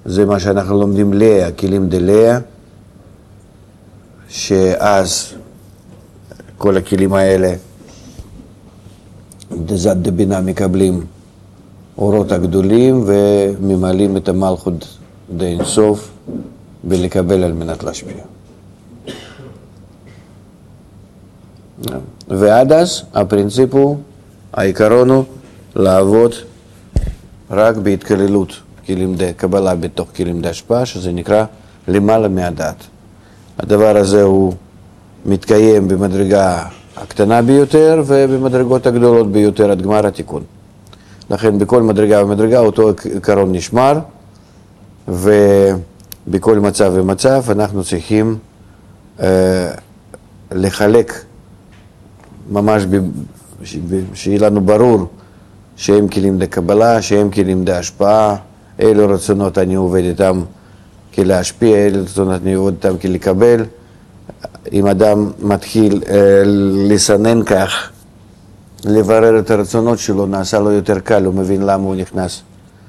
זה מה שאנחנו לומדים לאה, כלים דלאה, שאז כל הכלים האלה, דזת דבינה, מקבלים אורות הגדולים וממלאים את המלכות די אינסוף ולקבל על מנת להשפיע. ועד אז הפרינציפ הוא, העיקרון הוא לעבוד רק בהתכללות כלים די קבלה בתוך כלים די השפעה, שזה נקרא למעלה מהדעת. הדבר הזה הוא מתקיים במדרגה הקטנה ביותר ובמדרגות הגדולות ביותר עד גמר התיקון. לכן בכל מדרגה ומדרגה אותו עיקרון נשמר, ובכל מצב ומצב אנחנו צריכים לחלק ממש שיהיה לנו ברור שהם כלים די קבלה, שהם כלים די השפעה, אילו רצונות אני עובד איתם כלהשפיע, אילו רצונות אני עובד איתם כלקבל. אם אדם מתחיל לסנן כך, לברר את הרצונות שלו, נעשה לו יותר קל, הוא מבין למה הוא נכנס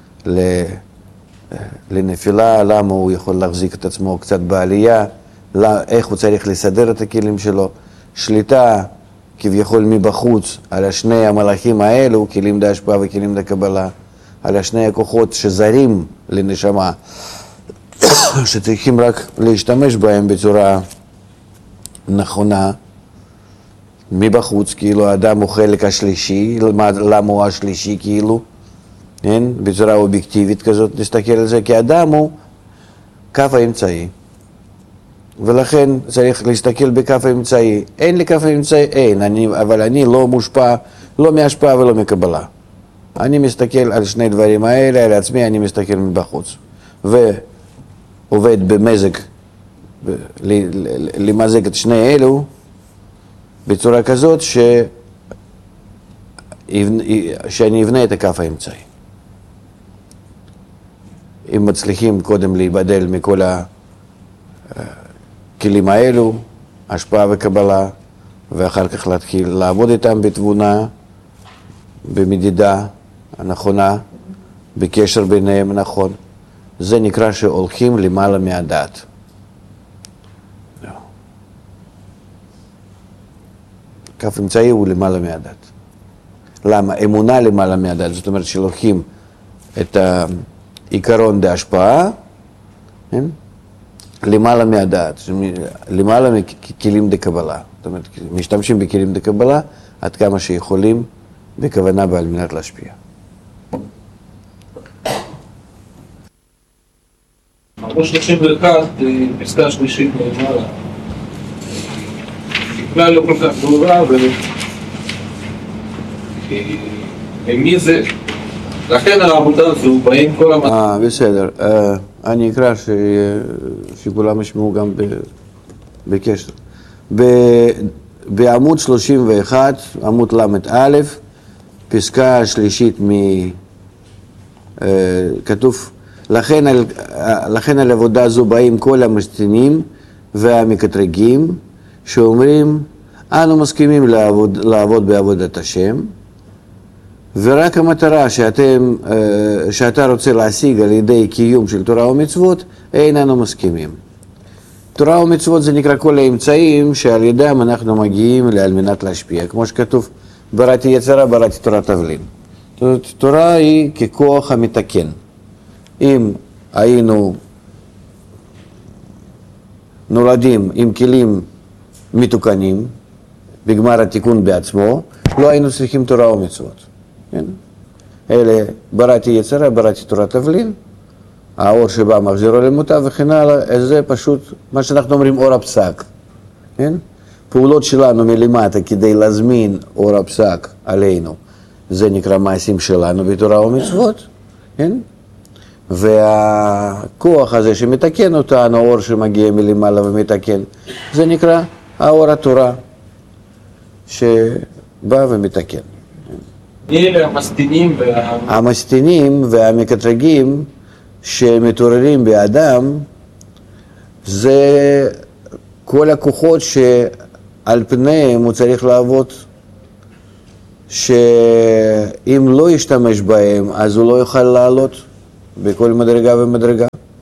לנפילה, למה הוא יכול להחזיק את עצמו קצת בעלייה, איך הוא צריך לסדר את הכלים שלו. שליטה כביכול מבחוץ על השני המלאכים האלו, כלים די השפעה וכלים די קבלה, על השני הכוחות שזרים לנשמה, שצריכים רק להשתמש בהם בצורה נכונה, מבחוץ, כאילו האדם הוא חלק השלישי, למה הוא השלישי כאילו, כן? בצורה אובייקטיבית כזאת נסתכל על זה, כי האדם הוא כף האמצעי, ולכן צריך להסתכל בכף האמצעי. אין לי כף האמצעי, אין, אבל אני לא מושפע, לא מהשפעה ולא מקבלה. אני מסתכל על שני דברים האלה, על עצמי אני מסתכל מבחוץ, ועובד במזג, למזג את שני אלו, בצורה כזאת שאני אבנה את הכף האמצעי. אם מצליחים קודם להיבדל מכל הכלים האלו, השפעה וקבלה, ואחר כך להתחיל לעבוד איתם בתבונה, במדידה הנכונה, בקשר ביניהם נכון, זה נקרא שהולכים למעלה מהדעת. כף אמצעי הוא למעלה מהדעת. למה? אמונה למעלה מהדעת, זאת אומרת שלוקחים את העיקרון דה השפעה, למעלה מהדעת, למעלה מכלים דה קבלה. זאת אומרת, משתמשים בכלים דה קבלה עד כמה שיכולים בכוונה ועל מנת להשפיע. עמוד 31, פסקה שלישית למעלה. בכלל לא כל כך ברורה, ומי זה? לכן העבודה הזו באים כל בסדר. אני אקרא שכולם ישמעו גם בקשר. בעמוד 31, עמוד למ"א, פסקה השלישית כתוב, לכן על עבודה זו באים כל המשתינים והמקטרגים, שאומרים, אנו מסכימים לעבוד בעבודת השם, ורק המטרה שאתה רוצה להשיג על ידי קיום של תורה ומצוות, איננו מסכימים. תורה ומצוות זה נקרא כל האמצעים שעל ידם אנחנו מגיעים על מנת להשפיע. כמו שכתוב, בראתי יצרה, בראתי תורה תבלין. תורה היא ככוח המתקן. אם היינו נולדים עם כלים מתוקנים, בגמר התיקון בעצמו, לא היינו צריכים תורה ומצוות. כן? אלה, בראתי יצרה, בראתי תורה תבלין, האור שבא מחזירו למותה וכן הלאה, זה פשוט מה שאנחנו אומרים אור הפסק. כן? פעולות שלנו מלמטה כדי להזמין אור הפסק עלינו, זה נקרא מעשים שלנו בתורה ומצוות. כן? והכוח הזה שמתקן אותנו, האור שמגיע מלמעלה ומתקן, זה נקרא האור התורה שבא ומתקן. אלה המסתינים והמקטרגים שמתעוררים באדם, זה כל הכוחות שעל פניהם הוא צריך לעבוד, שאם לא ישתמש בהם אז הוא לא יוכל לעלות בכל מדרגה ומדרגה.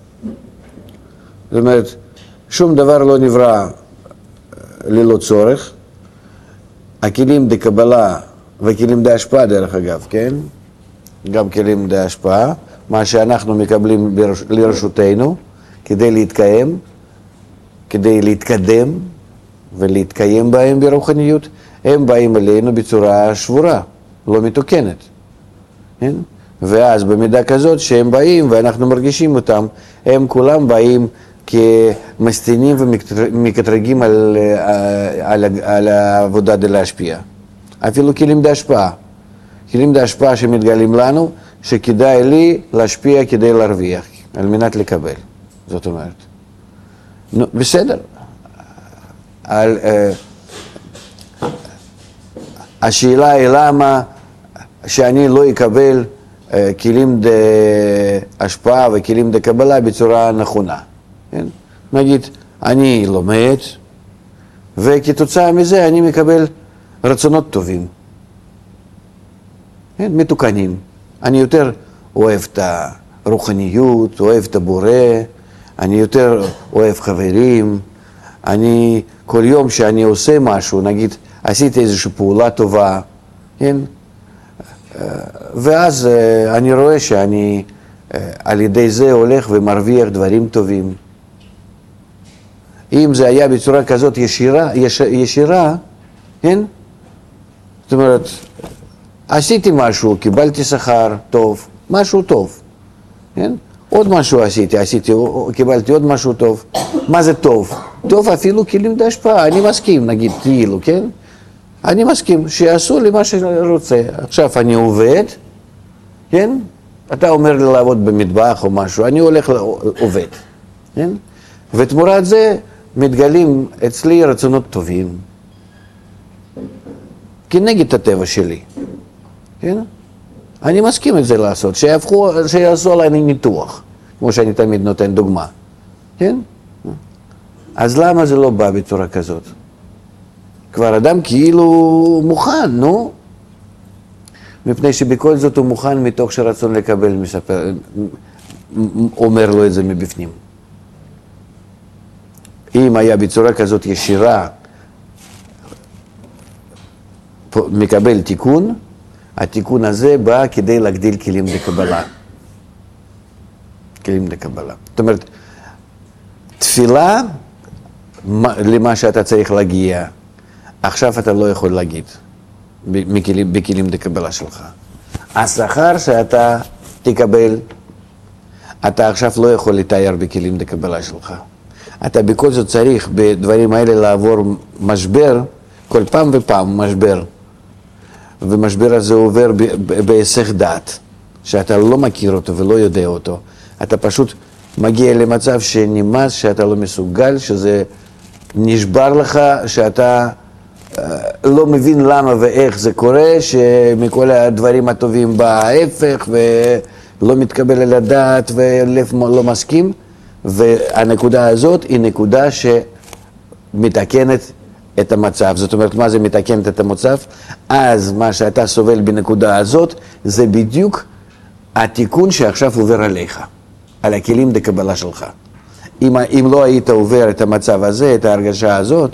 זאת אומרת, שום דבר לא נברא ללא צורך. הכלים דקבלה וכלים דהשפעה דרך אגב, כן? גם כלים דהשפעה, מה שאנחנו מקבלים לרשותנו כדי להתקיים, כדי להתקדם ולהתקיים בהם ברוחניות, הם באים אלינו בצורה שבורה, לא מתוקנת. כן? ואז במידה כזאת שהם באים ואנחנו מרגישים אותם, הם כולם באים כמסתינים ומקטרגים על העבודה להשפיע. אפילו כלים דהשפעה. כלים דהשפעה שמתגלים לנו, שכדאי לי להשפיע כדי להרוויח, על מנת לקבל. זאת אומרת. נו, בסדר. השאלה היא למה שאני לא אקבל כלים דהשפעה וכלים דקבלה בצורה נכונה. כן? נגיד, אני לומד, וכתוצאה מזה אני מקבל רצונות טובים, כן? מתוקנים. אני יותר אוהב את הרוחניות, אוהב את הבורא, אני יותר אוהב חברים, אני כל יום שאני עושה משהו, נגיד עשיתי איזושהי פעולה טובה, כן? ואז אני רואה שאני על ידי זה הולך ומרוויח דברים טובים. אם זה היה בצורה כזאת ישירה, כן? זאת אומרת, עשיתי משהו, קיבלתי שכר טוב, משהו טוב, כן? עוד משהו עשיתי, קיבלתי עוד משהו טוב. מה זה טוב? טוב אפילו כלים דהשפעה, אני מסכים, נגיד, כאילו, כן? אני מסכים שיעשו לי מה שאני רוצה. עכשיו אני עובד, כן? אתה אומר לי לעבוד במטבח או משהו, אני הולך לעובד, כן? ותמורת זה מתגלים אצלי רצונות טובים, כנגד הטבע שלי, כן? אני מסכים את זה לעשות, שיעשו עליי ניתוח, כמו שאני תמיד נותן דוגמה, כן? אז למה זה לא בא בצורה כזאת? כבר אדם כאילו מוכן, נו? מפני שבכל זאת הוא מוכן מתוך שרצון לקבל, מספר, אומר לו את זה מבפנים. אם היה בצורה כזאת ישירה, מקבל תיקון, התיקון הזה בא כדי להגדיל כלים לקבלה. כלים לקבלה. זאת אומרת, תפילה, למה שאתה צריך להגיע, עכשיו אתה לא יכול להגיד, בכלים לקבלה שלך. השכר שאתה תקבל, אתה עכשיו לא יכול לתאר בכלים לקבלה שלך. אתה בכל זאת צריך בדברים האלה לעבור משבר, כל פעם ופעם משבר. ומשבר הזה עובר בהיסח דעת, שאתה לא מכיר אותו ולא יודע אותו. אתה פשוט מגיע למצב שנמאס, שאתה לא מסוגל, שזה נשבר לך, שאתה לא מבין למה ואיך זה קורה, שמכל הדברים הטובים בא ההפך, ולא מתקבל על הדעת ולב לא מסכים. והנקודה הזאת היא נקודה שמתקנת את המצב. זאת אומרת, מה זה מתקנת את המצב? אז מה שאתה סובל בנקודה הזאת, זה בדיוק התיקון שעכשיו עובר עליך, על הכלים דקבלה שלך. אם לא היית עובר את המצב הזה, את ההרגשה הזאת,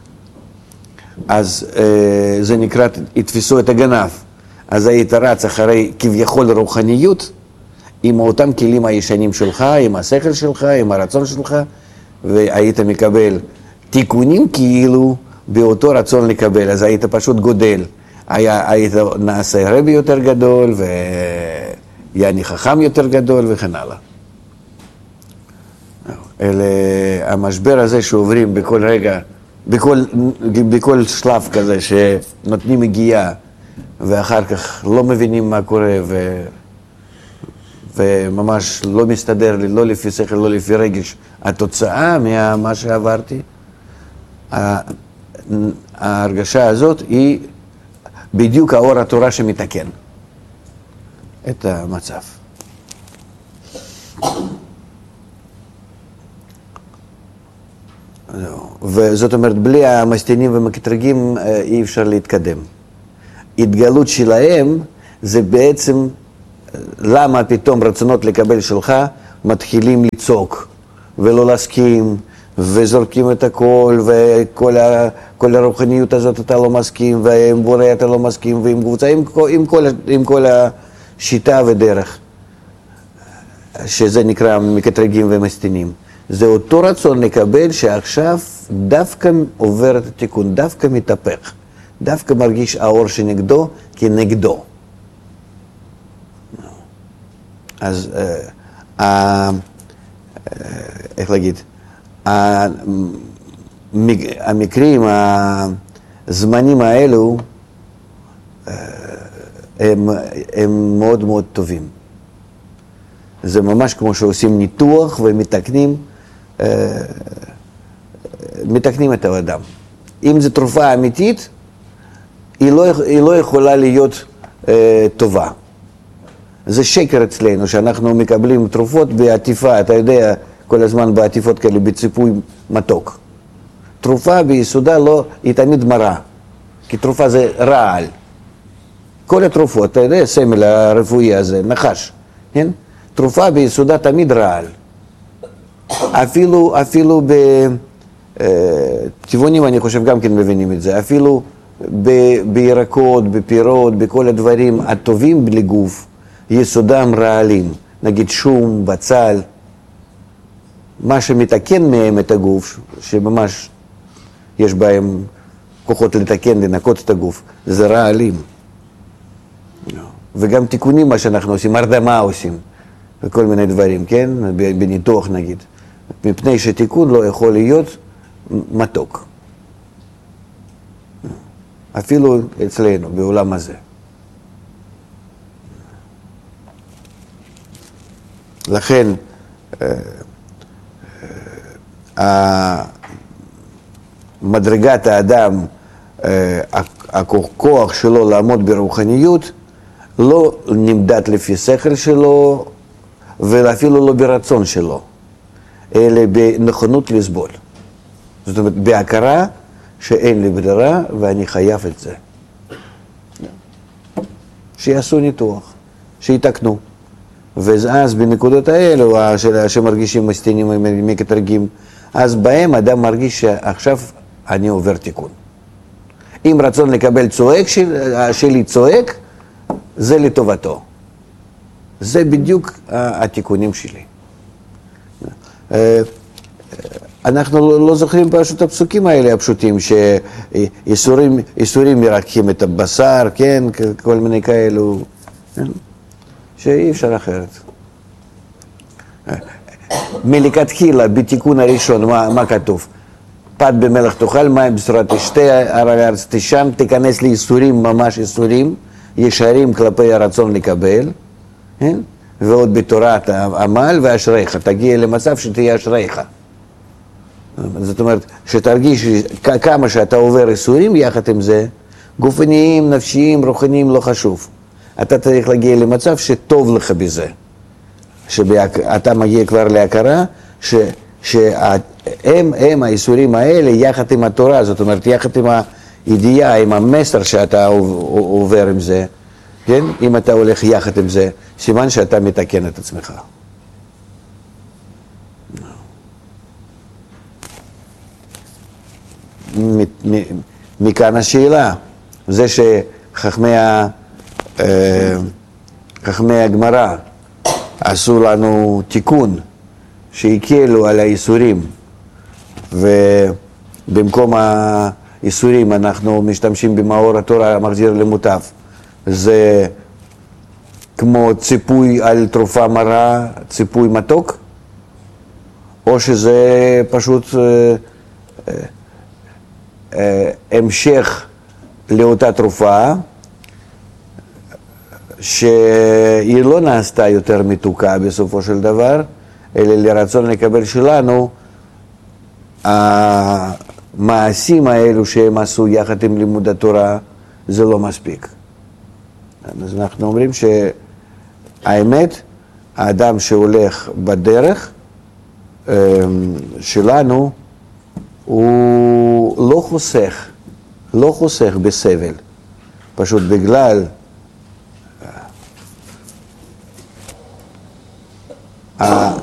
אז זה נקרא, יתפסו את הגנב. אז היית רץ אחרי כביכול רוחניות, עם אותם כלים הישנים שלך, עם השכל שלך, עם הרצון שלך, והיית מקבל תיקונים כאילו באותו רצון לקבל, אז היית פשוט גודל. היית נעשה רבי יותר גדול, ויעני חכם יותר גדול, וכן הלאה. אלה המשבר הזה שעוברים בכל רגע, בכל שלב כזה, שנותנים הגיעה, ואחר כך לא מבינים מה קורה, וממש לא מסתדר לי, לא לפי שכל, לא לפי רגש. התוצאה ממה שעברתי, ההרגשה הזאת היא בדיוק האור התורה שמתקן את המצב. וזאת אומרת, בלי המסתינים ומקטרגים אי אפשר להתקדם. התגלות שלהם זה בעצם למה פתאום רצונות לקבל שלך מתחילים לצעוק ולא להסכים, וזורקים את הכל, וכל הרוחניות הזאת אתה לא מסכים, ועם בורא אתה לא מסכים, ועם קבוצה, עם כל השיטה ודרך, שזה נקרא מקטרגים ומסתינים. זה אותו רצון לקבל שעכשיו דווקא עובר את התיקון, דווקא מתהפך, דווקא מרגיש האור שנגדו כנגדו. אז איך להגיד, המקרים, הזמנים האלו הם מאוד מאוד טובים. זה ממש כמו שעושים ניתוח ומתקנים את האדם. אם זו תרופה אמיתית, היא לא יכולה להיות טובה. זה שקר אצלנו, שאנחנו מקבלים תרופות בעטיפה, אתה יודע, כל הזמן בעטיפות כאלה, בציפוי מתוק. תרופה ביסודה היא תמיד מרה, כי תרופה זה רעל. כל התרופות, אתה יודע, סמל הרפואי הזה, נחש, כן? תרופה ביסודה תמיד רעל. אפילו בטבעונים אני חושב גם כן מבינים את זה, אפילו בירקות, בפירות, בכל הדברים הטובים לגוף, יסודם רעלים, נגיד שום, בצל, מה שמתקן מהם את הגוף, שממש יש בהם כוחות לתקן, לנקות את הגוף, זה רעלים. וגם תיקונים מה שאנחנו עושים, הרדמה עושים, וכל מיני דברים, כן? בניתוח נגיד. מפני שתיקון לא יכול להיות מתוק. אפילו אצלנו, בעולם הזה. לכן, מדרגת האדם, הכוח שלו לעמוד ברוחניות, לא נמדד לפי שכל שלו, ואפילו לא ברצון שלו, אלא בנכונות לסבול. זאת אומרת, בהכרה שאין לי ברירה ואני חייב את זה. שיעשו ניתוח, שיתקנו. ואז בנקודות האלו, שמרגישים מסתינים מקטרגים, אז בהם אדם מרגיש שעכשיו אני עובר תיקון. אם רצון לקבל צועק שלי צועק, זה לטובתו. זה בדיוק התיקונים שלי. אנחנו לא זוכרים פשוט הפסוקים האלה הפשוטים, שאיסורים מרקים את הבשר, כן, כל מיני כאלו, שאי אפשר אחרת. מלכתחילה, בתיקון הראשון, מה כתוב? פת במלח תאכל, מים בצורה תשתה, ערל הארץ תשם, תיכנס לאיסורים, ממש איסורים, ישרים כלפי הרצון לקבל, כן? ועוד בתורת העמל ואשריך, תגיע למצב שתהיה אשריך. זאת אומרת, שתרגיש כמה שאתה עובר איסורים, יחד עם זה, גופניים, נפשיים, רוחניים, לא חשוב. אתה צריך להגיע למצב שטוב לך בזה. שאתה מגיע כבר להכרה, שהם האיסורים האלה יחד עם התורה, זאת אומרת, יחד עם הידיעה, עם המסר שאתה עובר עם זה, כן? אם אתה הולך יחד עם זה, סימן שאתה מתקן את עצמך. מכאן השאלה, זה שחכמי הגמרא עשו לנו תיקון, שהקלו על האיסורים, ובמקום האיסורים אנחנו משתמשים במאור התורה המחזיר למוטב. זה כמו ציפוי על תרופה מרה, ציפוי מתוק, או שזה פשוט המשך לאותה תרופה, שהיא לא נעשתה יותר מתוקה בסופו של דבר, אלא לרצון לקבל שלנו, המעשים האלו שהם עשו יחד עם לימוד התורה, זה לא מספיק. אז אנחנו אומרים שהאמת, האדם שהולך בדרך שלנו, הוא לא חוסך בסבל, פשוט בגלל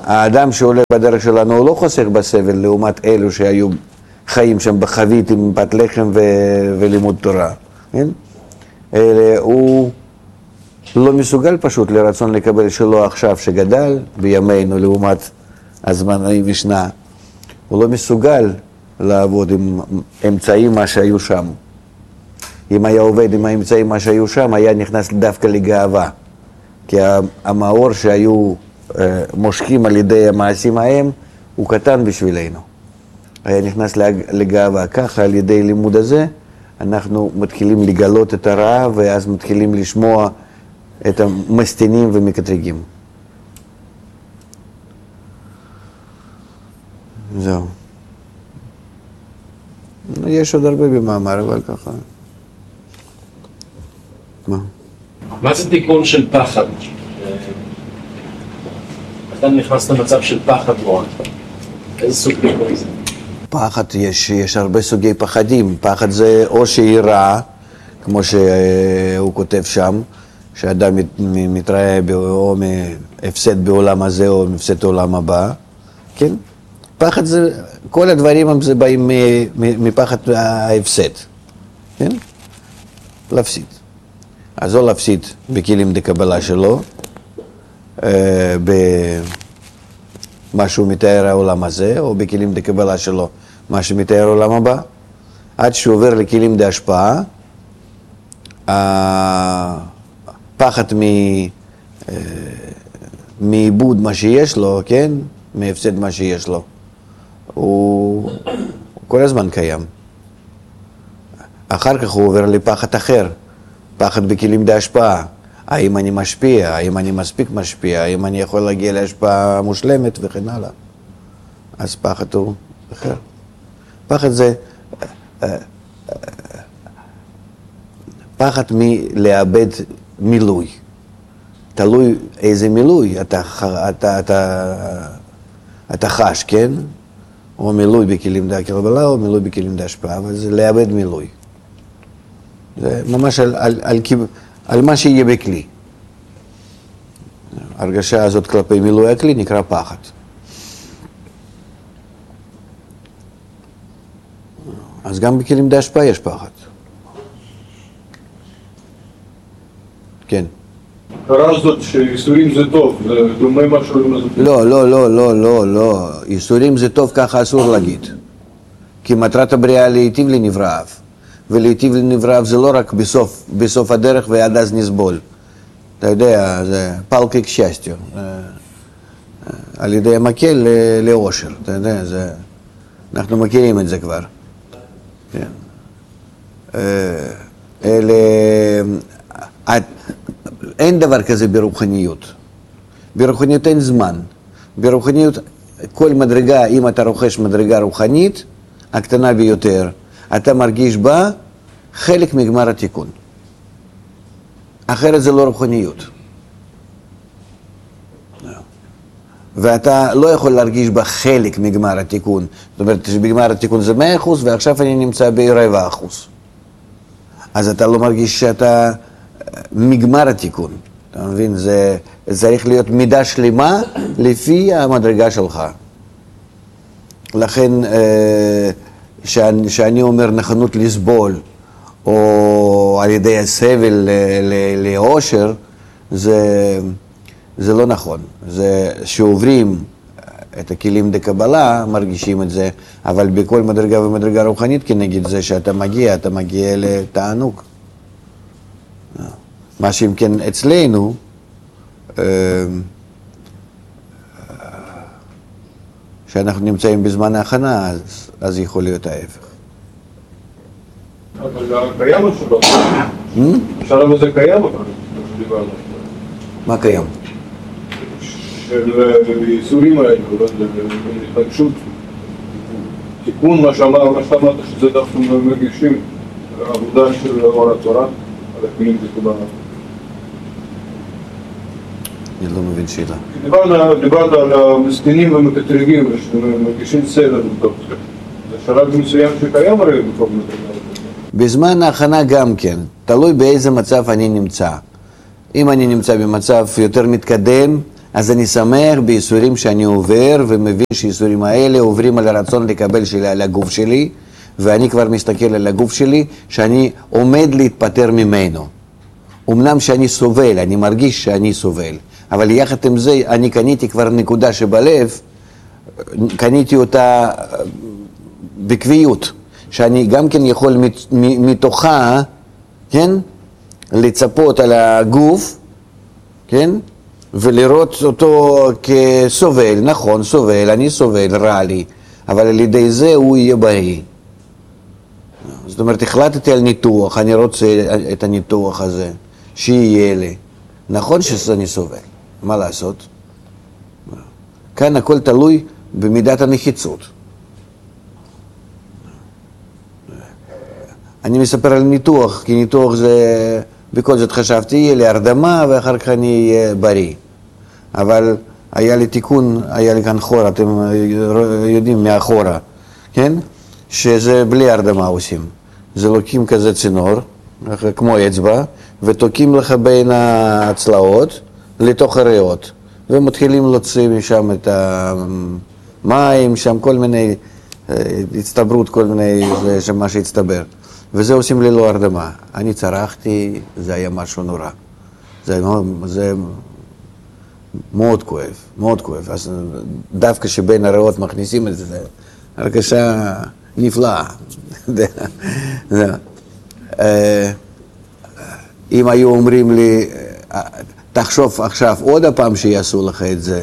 האדם שהולך בדרך שלנו הוא לא חוסך בסבל לעומת אלו שהיו חיים שם בחבית עם פת לחם ולימוד תורה, כן? הוא לא מסוגל פשוט לרצון לקבל שלו עכשיו שגדל בימינו לעומת הזמן המשנה. הוא לא מסוגל לעבוד עם אמצעים מה שהיו שם. אם היה עובד עם האמצעים מה שהיו שם, היה נכנס דווקא לגאווה. כי המאור שהיו מושכים על ידי המעשים ההם, הוא קטן בשבילנו. היה נכנס לגאווה. ככה על ידי לימוד הזה, אנחנו מתחילים לגלות את הרע, ואז מתחילים לשמוע את המסתינים ומקטרגים. זהו. יש עוד הרבה במאמר, אבל ככה. מה זה תיקון של פחד? אדם נכנס למצב של פחד מאוד. איזה סוג תיקון זה? פחד, יש הרבה סוגי פחדים. פחד זה או שיראה, כמו שהוא כותב שם, שאדם מתראה או מהפסד בעולם הזה או מהפסד בעולם הבא, כן? פחד זה, כל הדברים זה באים מפחד ההפסד, כן? להפסיד. אז או להפסיד בכלים דקבלה שלו, במה שהוא מתאר העולם הזה, או בכלים דקבלה שלו, מה שמתאר העולם הבא, עד שהוא עובר לכלים דהשפעה, הפחד מאיבוד מה שיש לו, כן? מהפסד מה שיש לו. הוא כל הזמן קיים. אחר כך הוא עובר לפחד אחר, פחד בכלים דהשפעה. האם אני משפיע, האם אני מספיק משפיע, האם אני יכול להגיע להשפעה מושלמת וכן הלאה. אז פחד הוא אחר. פחד זה פחד מלאבד מילוי. תלוי איזה מילוי אתה חש, כן? או מילוי בכלים דהקבלה או מילוי בכלים דהשפעה, אבל זה לאבד מילוי. זה ממש על מה שיהיה בכלי. הרגשה הזאת כלפי מילוי הכלי נקרא פחד. אז גם בכלים דהשפעה יש פחד. כן. הרע זאת שאיסורים זה טוב, זה דומה משהו לזה. לא. איסורים זה טוב, ככה אסור להגיד. כי מטרת הבריאה להיטיב לנבראיו. ולהיטיב לנבראיו זה לא רק בסוף הדרך ועד אז נסבול. אתה יודע, זה פלקי כשסטיו. על ידי המקל לאושר, אתה יודע, זה... אנחנו מכירים את זה כבר. כן. אין דבר כזה ברוחניות. ברוחניות אין זמן. ברוחניות, כל מדרגה, אם אתה רוכש מדרגה רוחנית, הקטנה ביותר, אתה מרגיש בה חלק מגמר התיקון. אחרת זה לא רוחניות. ואתה לא יכול להרגיש בה חלק מגמר התיקון. זאת אומרת שבגמר התיקון זה 100% ועכשיו אני נמצא ב-0.25%. אז אתה לא מרגיש שאתה מגמר התיקון. אתה מבין? זה צריך להיות מידה שלמה לפי המדרגה שלך. לכן, שאני אומר נכונות לסבול, או על ידי הסבל לאושר, זה לא נכון. זה שעוברים את הכלים דקבלה, מרגישים את זה, אבל בכל מדרגה ומדרגה רוחנית כנגד זה שאתה מגיע לתענוג. מה שאם כן אצלנו, שאנחנו נמצאים בזמן ההכנה, אז יכול להיות ההפך. אבל קיים או שלא? השלב הזה קיים או לא? מה קיים? של איסורים האלו, התחדשות, תיקון מה שאמרת שזה דווקא מרגישים, העבודה של אור התורה, על הכלים דקבלה. אני לא מבין שאלה. דיברת על המסכנים ומקטרגים, שמרגישים סבל בתוך זה. זה שלב מסוים שקיים הרי בתוך מדרגה. בזמן ההכנה גם כן, תלוי באיזה מצב אני נמצא. אם אני נמצא במצב יותר מתקדם, אז אני שמח בייסורים שאני עובר, ומבין שייסורים האלה עוברים על הרצון לקבל שלי על הגוף שלי, ואני כבר מסתכל על הגוף שלי, שאני עומד להתפטר ממנו. אמנם שאני סובל, אני מרגיש שאני סובל, אבל יחד עם זה אני קניתי כבר נקודה שבלב, קניתי אותה בקביעות, שאני גם כן יכול מתוכה, כן, לצפות על הגוף, כן, ולראות אותו כסובל, נכון, סובל, אני סובל, רע לי, אבל על ידי זה הוא יהיה בריא. זאת אומרת, החלטתי על ניתוח, אני רוצה את הניתוח הזה, שיהיה לי. נכון שאני סובל, מה לעשות? כאן הכל תלוי במידת הנחיצות. אני מספר על ניתוח, כי ניתוח זה, בכל זאת חשבתי, יהיה לי הרדמה ואחר כך אני אהיה בריא. אבל היה לי תיקון, היה לי כאן חור, אתם יודעים מהחורה, כן? שזה בלי הרדמה עושים. זה לוקים כזה צינור, כמו אצבע, ותוקים לך בין הצלעות לתוך הריאות. ומתחילים להוציא משם את המים, שם כל מיני, הצטברות, כל מיני, זה מה שהצטבר. וזה עושים ללא הרדמה. אני צרחתי, זה היה משהו נורא. זה מאוד כואב, מאוד כואב. אז דווקא שבין הריאות מכניסים את זה, זה הרגשה נפלאה. אם היו אומרים לי, תחשוב עכשיו עוד הפעם שיעשו לך את זה,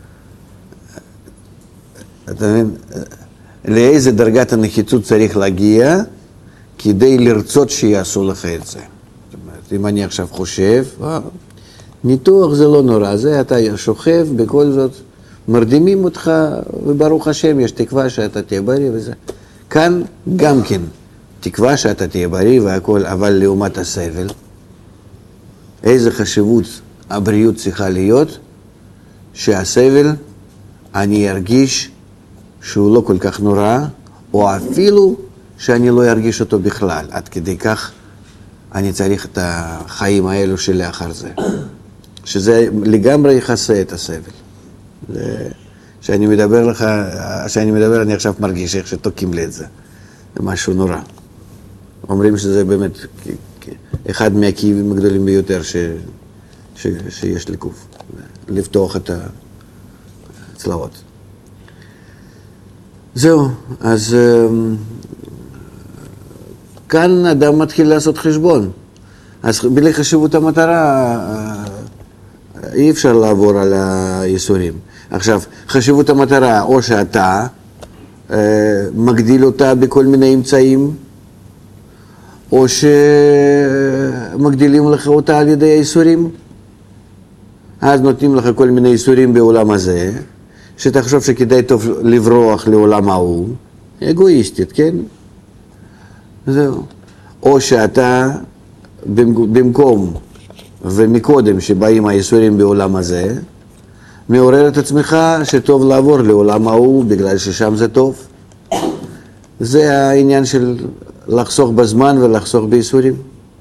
אתה מבין? לאיזה דרגת הנחיצות צריך להגיע כדי לרצות שיעשו לך את זה. זאת אומרת, אם אני עכשיו חושב, ניתוח זה לא נורא, זה אתה שוכב, בכל זאת מרדימים אותך, וברוך השם יש תקווה שאתה תהיה בריא וזה. כאן גם כן תקווה שאתה תהיה בריא והכל, אבל לעומת הסבל, איזה חשיבות הבריאות צריכה להיות, שהסבל אני ארגיש שהוא לא כל כך נורא, או אפילו שאני לא ארגיש אותו בכלל. עד כדי כך אני צריך את החיים האלו שלאחר זה. שזה לגמרי יכסה את הסבל. שאני מדבר לך, אני עכשיו מרגיש איך שתוקים לי את זה. זה משהו נורא. אומרים שזה באמת אחד מהכאבים הגדולים ביותר שיש לגוף. לפתוח את הצלעות. זהו, אז כאן אדם מתחיל לעשות חשבון. אז בלי חשיבות המטרה אי אפשר לעבור על הייסורים. עכשיו, חשיבות המטרה, או שאתה מגדיל אותה בכל מיני אמצעים, או שמגדילים לך אותה על ידי הייסורים. אז נותנים לך כל מיני ייסורים בעולם הזה, שתחשוב שכדאי טוב לברוח לעולם ההוא, אגואיסטית, כן? זהו. או שאתה במקום ומקודם שבאים הייסורים בעולם הזה, מעורר את עצמך שטוב לעבור לעולם ההוא בגלל ששם זה טוב. זה העניין של לחסוך בזמן ולחסוך בייסורים.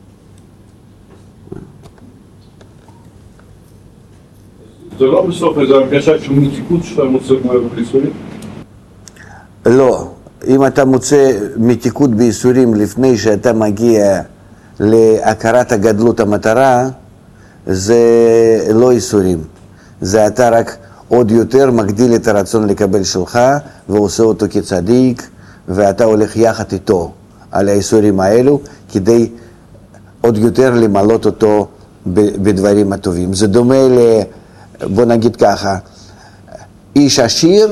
זה לא בסוף איזו הרגשה של מתיקות שאתה מוצא בייסורים? לא. אם אתה מוצא מתיקות בייסורים לפני שאתה מגיע להכרת הגדלות המטרה, זה לא ייסורים. זה אתה רק עוד יותר מגדיל את הרצון לקבל שלך ועושה אותו כצדיק, ואתה הולך יחד איתו על הייסורים האלו כדי עוד יותר למלות אותו בדברים הטובים. זה דומה בוא נגיד ככה, איש עשיר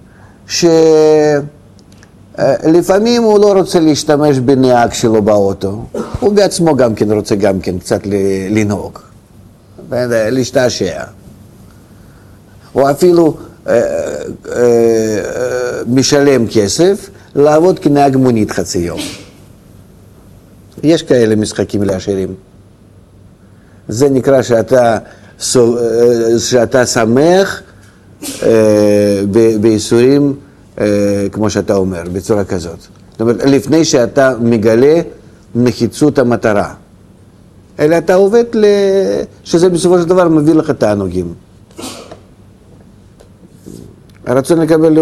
שלפעמים הוא לא רוצה להשתמש בנהג שלו באוטו, הוא בעצמו גם כן רוצה גם כן קצת לנהוג, להשתעשע. או אפילו משלם כסף לעבוד כנהג מונית חצי יום. יש כאלה משחקים לעשירים. זה נקרא שאתה שמח בייסורים, כמו שאתה אומר, בצורה כזאת. זאת אומרת, לפני שאתה מגלה נחיצות המטרה. אלא אתה עובד שזה בסופו של דבר מביא לך תענוגים. הרצון לקבל